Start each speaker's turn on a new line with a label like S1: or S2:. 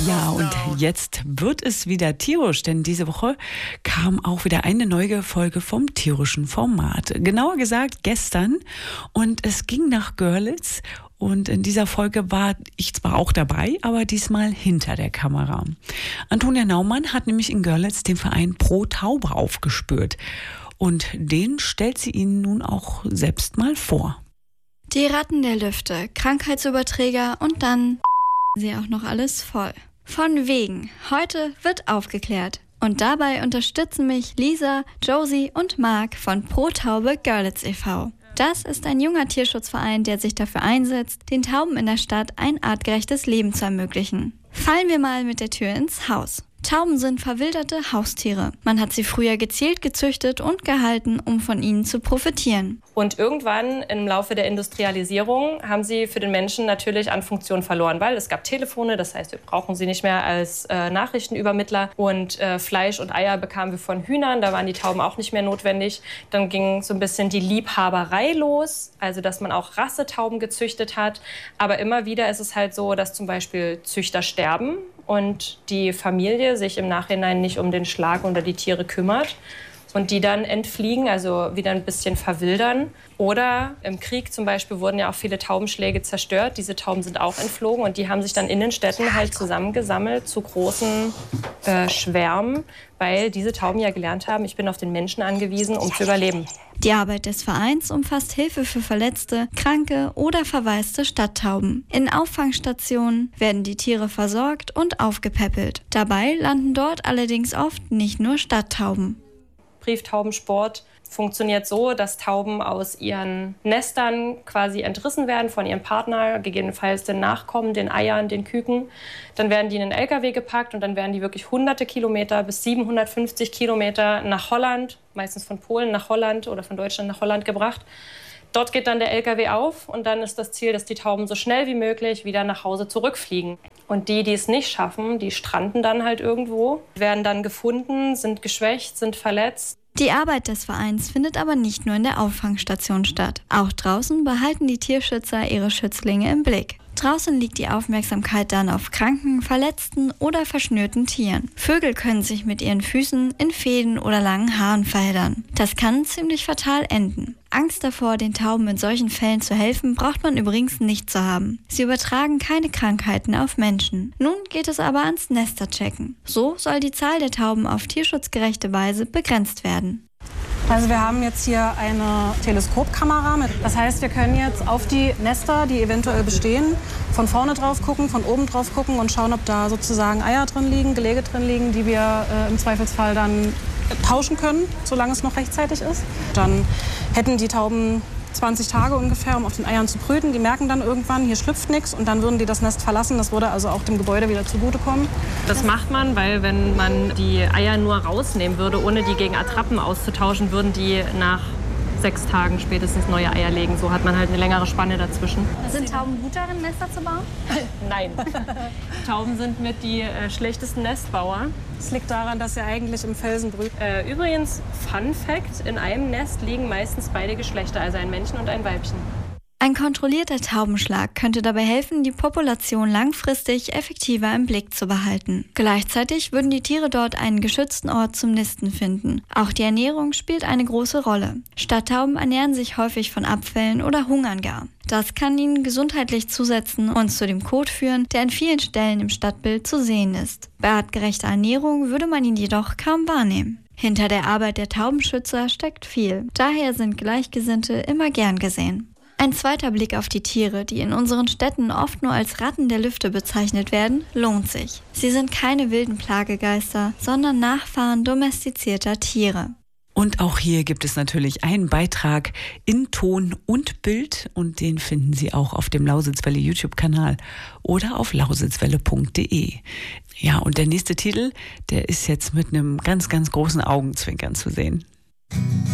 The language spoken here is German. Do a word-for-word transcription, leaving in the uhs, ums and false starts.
S1: Ja, und jetzt wird es wieder tierisch, denn diese Woche kam auch wieder eine neue Folge vom tierischen Format. Genauer gesagt gestern, und es ging nach Görlitz. Und in dieser Folge war ich zwar auch dabei, aber diesmal hinter der Kamera. Antonia Naumann hat nämlich in Görlitz den Verein Pro Taube aufgespürt. Und den stellt sie Ihnen nun auch selbst mal vor.
S2: Die Ratten der Lüfte, Krankheitsüberträger und dann sie auch noch alles voll. Von wegen. Heute wird aufgeklärt. Und dabei unterstützen mich Lisa, Josie und Marc von Pro Taube Görlitz e V Das ist ein junger Tierschutzverein, der sich dafür einsetzt, den Tauben in der Stadt ein artgerechtes Leben zu ermöglichen. Fallen wir mal mit der Tür ins Haus. Tauben sind verwilderte Haustiere. Man hat sie früher gezielt gezüchtet und gehalten, um von ihnen zu profitieren.
S3: Und irgendwann im Laufe der Industrialisierung haben sie für den Menschen natürlich an Funktion verloren, weil es gab Telefone, das heißt, wir brauchen sie nicht mehr als äh, Nachrichtenübermittler. Und äh, Fleisch und Eier bekamen wir von Hühnern, da waren die Tauben auch nicht mehr notwendig. Dann ging so ein bisschen die Liebhaberei los, also dass man auch Rassetauben gezüchtet hat. Aber immer wieder ist es halt so, dass zum Beispiel Züchter sterben und die Familie sich im Nachhinein nicht um den Schlag oder die Tiere kümmert und die dann entfliegen, also wieder ein bisschen verwildern. Oder im Krieg zum Beispiel wurden ja auch viele Taubenschläge zerstört. Diese Tauben sind auch entflogen und die haben sich dann in den Städten halt zusammengesammelt zu großen äh, Schwärmen, weil diese Tauben ja gelernt haben, ich bin auf den Menschen angewiesen, um zu überleben.
S2: Die Arbeit des Vereins umfasst Hilfe für verletzte, kranke oder verwaiste Stadttauben. In Auffangstationen werden die Tiere versorgt und aufgepäppelt. Dabei landen dort allerdings oft nicht nur Stadttauben.
S3: Brieftaubensport funktioniert so, dass Tauben aus ihren Nestern quasi entrissen werden von ihrem Partner, gegebenenfalls den Nachkommen, den Eiern, den Küken. Dann werden die in einen L K W gepackt und dann werden die wirklich hunderte Kilometer bis siebenhundertfünfzig Kilometer nach Holland, meistens von Polen nach Holland oder von Deutschland nach Holland gebracht. Dort geht dann der L K W auf und dann ist das Ziel, dass die Tauben so schnell wie möglich wieder nach Hause zurückfliegen. Und die, die es nicht schaffen, die stranden dann halt irgendwo, werden dann gefunden, sind geschwächt, sind verletzt.
S2: Die Arbeit des Vereins findet aber nicht nur in der Auffangstation statt. Auch draußen behalten die Tierschützer ihre Schützlinge im Blick. Draußen liegt die Aufmerksamkeit dann auf kranken, verletzten oder verschnürten Tieren. Vögel können sich mit ihren Füßen in Fäden oder langen Haaren verheddern. Das kann ziemlich fatal enden. Angst davor, den Tauben in solchen Fällen zu helfen, braucht man übrigens nicht zu haben. Sie übertragen keine Krankheiten auf Menschen. Nun geht es aber ans Nesterchecken. So soll die Zahl der Tauben auf tierschutzgerechte Weise begrenzt werden.
S4: Also wir haben jetzt hier eine Teleskopkamera mit. Das heißt, wir können jetzt auf die Nester, die eventuell bestehen, von vorne drauf gucken, von oben drauf gucken und schauen, ob da sozusagen Eier drin liegen, Gelege drin liegen, die wir äh, im Zweifelsfall dann tauschen können, solange es noch rechtzeitig ist. Dann hätten die Tauben zwanzig Tage ungefähr, um auf den Eiern zu brüten. Die merken dann irgendwann, hier schlüpft nichts und dann würden die das Nest verlassen. Das würde also auch dem Gebäude wieder zugutekommen.
S3: Das macht man, weil wenn man die Eier nur rausnehmen würde, ohne die gegen Attrappen auszutauschen, würden die nach sechs Tagen spätestens neue Eier legen. So hat man halt eine längere Spanne dazwischen.
S2: Sind Tauben gut darin, Nester zu bauen?
S3: Nein. Tauben sind mit die äh, schlechtesten Nestbauer.
S4: Das liegt daran, dass sie eigentlich im Felsen brüten.
S3: Äh, übrigens, Fun Fact, in einem Nest liegen meistens beide Geschlechter, also ein Männchen und ein Weibchen.
S2: Ein kontrollierter Taubenschlag könnte dabei helfen, die Population langfristig effektiver im Blick zu behalten. Gleichzeitig würden die Tiere dort einen geschützten Ort zum Nisten finden. Auch die Ernährung spielt eine große Rolle. Stadttauben ernähren sich häufig von Abfällen oder hungern gar. Das kann ihnen gesundheitlich zusetzen und zu dem Kot führen, der an vielen Stellen im Stadtbild zu sehen ist. Bei artgerechter Ernährung würde man ihn jedoch kaum wahrnehmen. Hinter der Arbeit der Taubenschützer steckt viel. Daher sind Gleichgesinnte immer gern gesehen. Ein zweiter Blick auf die Tiere, die in unseren Städten oft nur als Ratten der Lüfte bezeichnet werden, lohnt sich. Sie sind keine wilden Plagegeister, sondern Nachfahren domestizierter Tiere.
S1: Und auch hier gibt es natürlich einen Beitrag in Ton und Bild und den finden Sie auch auf dem Lausitzwelle YouTube-Kanal oder auf lausitzwelle punkt de. Ja, und der nächste Titel, der ist jetzt mit einem ganz, ganz großen Augenzwinkern zu sehen.